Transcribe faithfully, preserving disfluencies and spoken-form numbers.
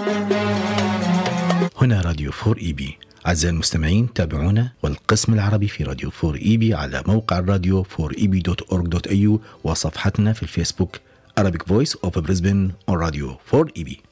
هنا راديو فور إي بي. أعزائي المستمعين تابعونا والقسم العربي في راديو فور إي بي على موقع الراديو فور إي بي دوت أورج دوت إيه يو وصفحتنا في الفيسبوك Arabic Voice of Brisbane on Radio فور إي بي.